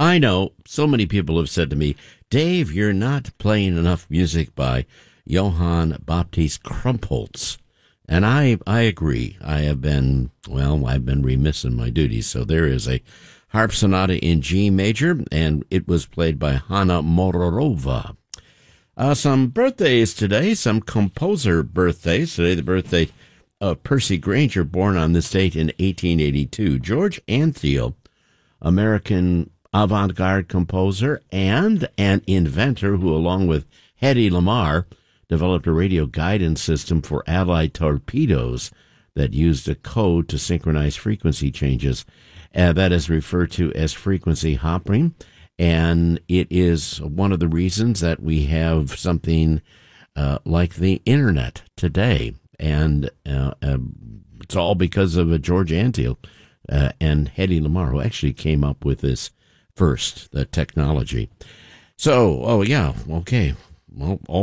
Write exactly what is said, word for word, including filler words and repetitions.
I know so many people have said to me, Dave, you're not playing enough music by Johann Baptist Krumpholz. And I, I agree. I have been, well, I've been remiss in my duties. So there is a harp sonata in G major, and it was played by Hanna Mororova. Uh, some birthdays today, some composer birthdays. Today, the birthday of Percy Grainger, born on this date in eighteen eighty-two. George Antheil, American avant-garde composer and an inventor who, along with Hedy Lamarr, developed a radio guidance system for Allied torpedoes that used a code to synchronize frequency changes. Uh, that is referred to as frequency hopping, and it is one of the reasons that we have something uh, like the Internet today. And uh, uh, it's all because of uh, George Antheil uh, and Hedy Lamarr, who actually came up with this first, the technology. So, oh, yeah, okay. Well, all